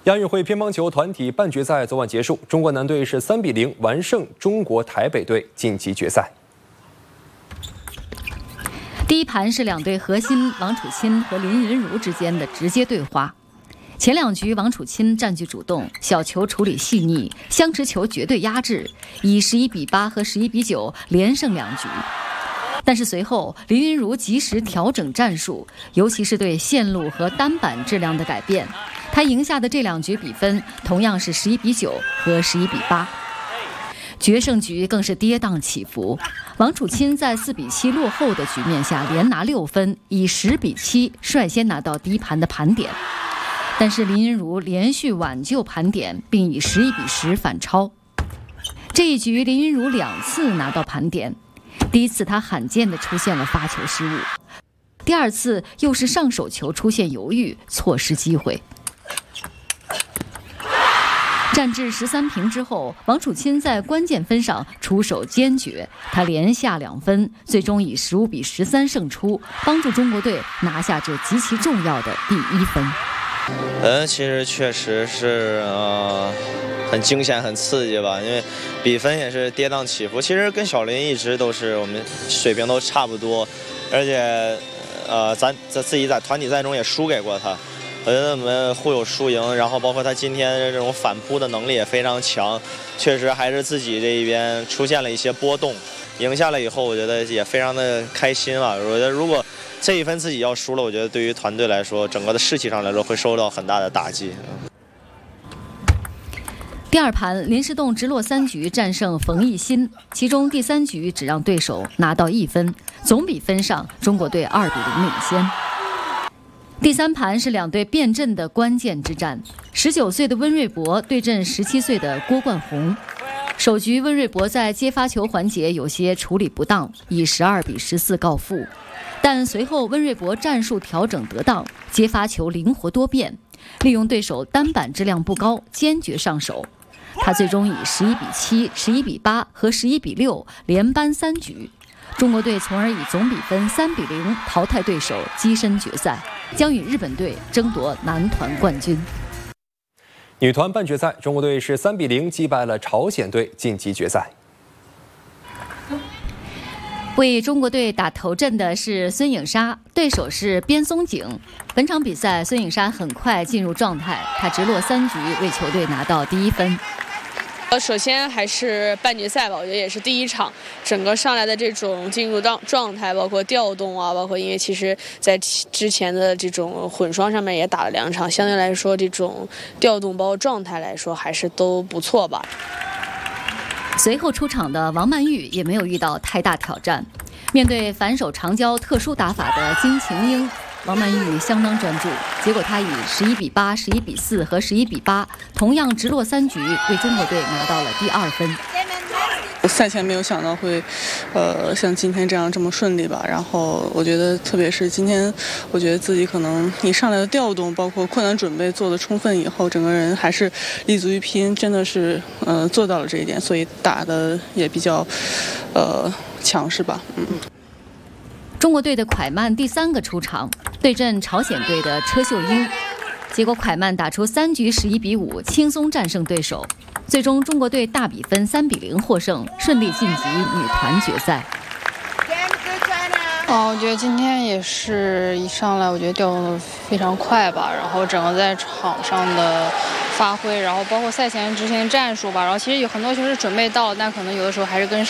亚运会乒乓球团体半决赛昨晚结束，中国男队是3比0完胜中国台北队，晋级决赛。 第一盘是两队核心王楚钦和林昀儒之间的直接对话。前两局王楚钦占据主动，小球处理细腻，相持球绝对压制，以11比8和11比9连胜2局。但是随后林昀儒及时调整战术，尤其是对线路和单板质量的改变，他赢下的这2局比分同样是11比9和11比8。决胜局更是跌宕起伏，王楚钦在4比7落后的局面下连拿6分，以10比7率先拿到第一盘的盘点。但是林昀儒连续挽救盘点，并以11比10反超。这一局林昀儒2次拿到盘点，第一次他罕见地出现了发球失误，第二次又是上手球出现犹豫，错失机会。战至13平之后，王楚钦在关键分上出手坚决，他连下2分，最终以15比13胜出，帮助中国队拿下这极其重要的第1分。 其实确实是很惊险、很刺激吧，因为比分也是跌宕起伏。其实跟小林一直都是我们水平都差不多，而且咱自己在团体赛中也输给过他。我觉得我们互有输赢，然后包括他今天这种反扑的能力也非常强，确实还是自己这一边出现了一些波动。赢下来以后，我觉得也非常的开心啊。我觉得如果这一分自己要输了，我觉得对于团队来说，整个的士气上来说会受到很大的打击。 第二盘，林诗栋直落3局战胜冯艺昕，其中第3局只让对手拿到1分，总比分上中国队2比0领先。第3盘是两队变阵的关键之战，19岁的温瑞博对阵17岁的郭冠宏。首局温瑞博在接发球环节有些处理不当，以12比14告负。但随后温瑞博战术调整得当，接发球灵活多变，利用对手单板质量不高，坚决上手。他最终以11比7、11比8和11比6连扳3局。中国队从而以总比分3比0淘汰对手，跻身决赛，将与日本队争夺男团冠军。 女团半决赛，中国队是3比0击败了朝鲜队，晋级决赛。 为中国队打头阵的是孙颖莎，对手是边松景。本场比赛，孙颖莎很快进入状态，她直落3局为球队拿到第1分。 首先还是半决赛吧，我觉得也是第一场，整个上来的这种进入状态，包括调动啊，包括因为其实在之前的这种混双上面也打了2场，相对来说这种调动包括状态来说还是都不错吧。 随后出场的王曼玉也没有遇到太大挑战，面对反手长交特殊打法的金晴英，王曼玉相当专注，结果她以11比8、11比4和11比8，同样直落3局，为中国队拿到了第2分。 赛前没有想到会，像今天这样这么顺利吧。然后我觉得，特别是今天，我觉得自己可能一上来的调动，包括困难准备做得充分以后，整个人还是立足于拼，真的是做到了这一点，所以打的也比较强势吧。 中国队的蒯曼第3个出场，对阵朝鲜队的车秀英，结果蒯曼打出3局11比5，轻松战胜对手。最终中国队大比分3比0获胜，顺利晋级女团决赛。 我觉得今天也是一上来我觉得调动的非常快吧，然后整个在场上的发挥，然后包括赛前执行战术吧，然后其实有很多球是准备到了，但可能有的时候还是跟